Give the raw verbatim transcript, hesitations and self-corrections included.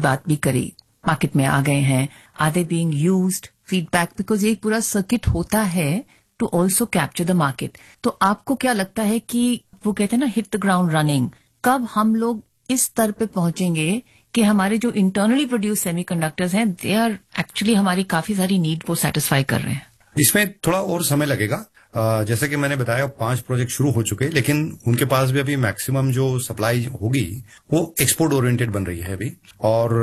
बात भी करी, मार्केट में आ गए हैं, are they being used, feedback, because एक पूरा सर्किट होता है to also capture the market. तो आपको क्या लगता है कि वो कहते हैं ना हिट द ग्राउंड रनिंग, कब हम लोग इस स्तर पे पहुंचेंगे कि हमारे जो इंटरनली प्रोड्यूस सेमीकंडक्टर्स हैं दे आर एक्चुअली हमारी काफी सारी नीड को सेटिस्फाई कर रहे हैं? इसमें थोड़ा और समय लगेगा। जैसे कि मैंने बताया पांच प्रोजेक्ट शुरू हो चुके हैं, लेकिन उनके पास भी अभी मैक्सिमम जो सप्लाई होगी वो एक्सपोर्ट ओरिएंटेड बन रही है अभी। और